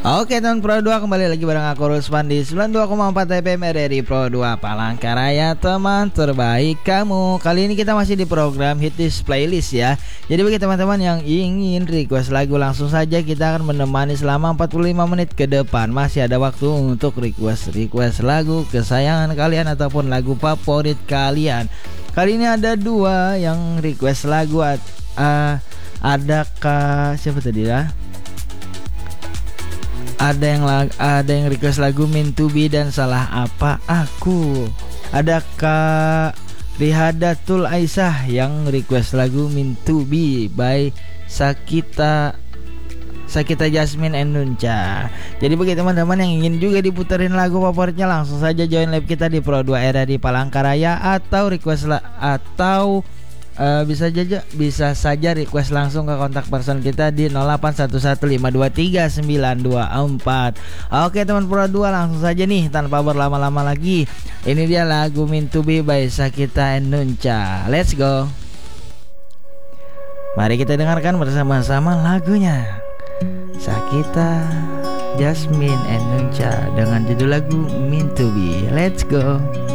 Oke teman Pro 2, kembali lagi bareng aku Rusman di 92,4 FM RRI Pro 2 Palangkaraya, teman terbaik kamu. Kali ini kita masih di program Hit This Playlist ya. Jadi bagi teman-teman yang ingin request lagu, langsung saja kita akan menemani selama 45 menit ke depan. Masih ada waktu untuk request lagu kesayangan kalian ataupun lagu favorit kalian. Kali ini ada dua yang request lagu. Ada Kak siapa tadi ya? Ada yang request lagu Meant to Be dan Salah Apa Aku. Ada Kak Rihadatul Aisyah yang request lagu Meant to Be by Sakita Jasmine and Nunca. Jadi bagi teman-teman yang ingin juga diputerin lagu favoritnya, langsung saja join live kita di Pro 2 Era di Palangkaraya, atau request bisa saja request langsung ke kontak person kita di 0811523924. Oke teman Pro 2, langsung saja nih tanpa berlama-lama lagi. Ini dia lagu Meant to Be by Sakita and Nunca. Let's go. Mari kita dengarkan bersama-sama lagunya. Sakita, Jasmine and Nunca dengan judul lagu Meant to Be. Let's go.